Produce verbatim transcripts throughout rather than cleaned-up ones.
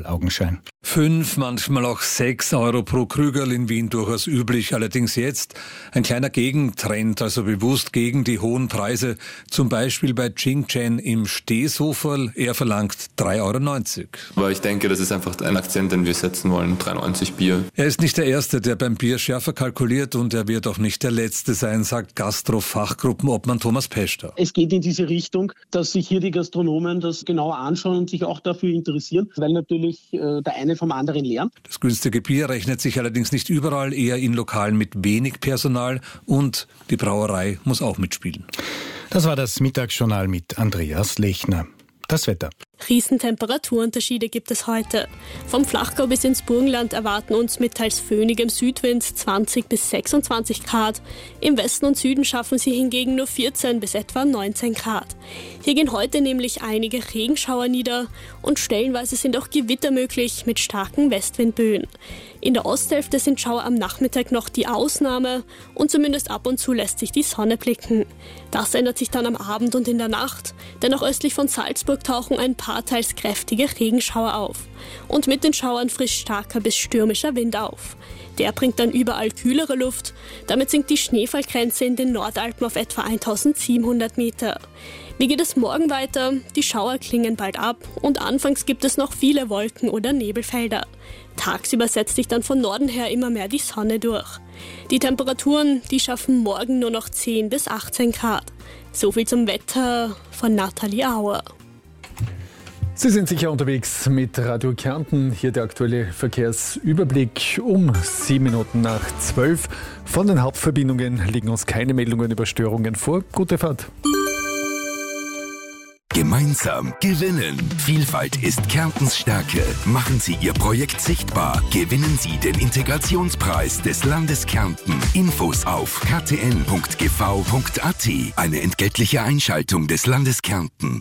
Augenschein. Fünf, manchmal auch sechs Euro pro Krügerl in Wien durchaus üblich. Allerdings jetzt ein kleiner Gegentrend, also bewusst gegen die hohen Preise. Zum Beispiel bei Ching Chen im Stehsoferl. Er verlangt drei Euro neunzig. Aber ich denke, das ist einfach ein Akzent, den wir setzen wollen. drei neunzig Bier. Er ist nicht der Erste, der beim Bier schärfer kalkuliert, und er wird auch nicht der Letzte sein, sagt Gastro-Fachgruppenobmann Thomas Peschter. Es geht in diese Richtung, dass sich hier die Gastronomen das genauer anschauen und sich auch dafür interessieren, weil natürlich äh, der eine vom anderen lernt. Das günstige Bier rechnet sich allerdings nicht überall, eher in Lokalen mit wenig Personal, und die Brauerei muss auch mitspielen. Das war das Mittagsjournal mit Andreas Lechner. Das Wetter. Riesentemperaturunterschiede gibt es heute. Vom Flachgau bis ins Burgenland erwarten uns mit teils föhnigem Südwind zwanzig bis sechsundzwanzig Grad. Im Westen und Süden schaffen sie hingegen nur vierzehn bis etwa neunzehn Grad. Hier gehen heute nämlich einige Regenschauer nieder und stellenweise sind auch Gewitter möglich mit starken Westwindböen. In der Osthälfte sind Schauer am Nachmittag noch die Ausnahme und zumindest ab und zu lässt sich die Sonne blicken. Das ändert sich dann am Abend und in der Nacht, denn auch östlich von Salzburg tauchen ein paar teils kräftige Regenschauer auf. Und mit den Schauern frischt starker bis stürmischer Wind auf. Der bringt dann überall kühlere Luft. Damit sinkt die Schneefallgrenze in den Nordalpen auf etwa eintausendsiebenhundert Meter. Wie geht es morgen weiter? Die Schauer klingen bald ab und anfangs gibt es noch viele Wolken- oder Nebelfelder. Tagsüber setzt sich dann von Norden her immer mehr die Sonne durch. Die Temperaturen, die schaffen morgen nur noch zehn bis achtzehn Grad. So viel zum Wetter von Nathalie Auer. Sie sind sicher unterwegs mit Radio Kärnten. Hier der aktuelle Verkehrsüberblick um sieben Minuten nach zwölf. Von den Hauptverbindungen liegen uns keine Meldungen über Störungen vor. Gute Fahrt. Gemeinsam gewinnen. Vielfalt ist Kärntens Stärke. Machen Sie Ihr Projekt sichtbar. Gewinnen Sie den Integrationspreis des Landes Kärnten. Infos auf k t n punkt g v punkt a t. Eine entgeltliche Einschaltung des Landes Kärnten.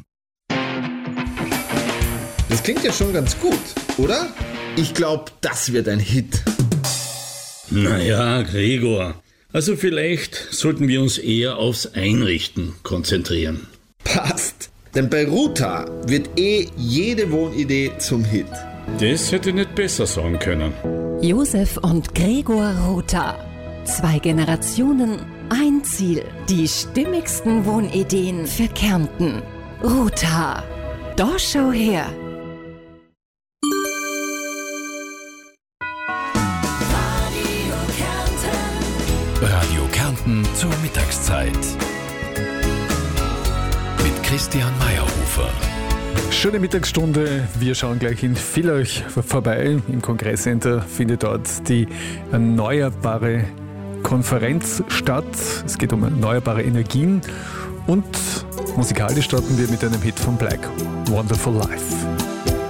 Das klingt ja schon ganz gut, oder? Ich glaube, das wird ein Hit. Naja, Gregor. Also vielleicht sollten wir uns eher aufs Einrichten konzentrieren. Passt. Denn bei Ruta wird eh jede Wohnidee zum Hit. Das hätte nicht besser sagen können. Josef und Gregor Ruta. Zwei Generationen, ein Ziel. Die stimmigsten Wohnideen für Kärnten. Ruta. Da schau her. Radio Kärnten zur Mittagszeit. Mit Christian Meyerhofer. Schöne Mittagsstunde. Wir schauen gleich in Villach vorbei. Im Kongresscenter findet dort die erneuerbare Konferenz statt. Es geht um erneuerbare Energien. Und musikalisch starten wir mit einem Hit von Black, Wonderful Life.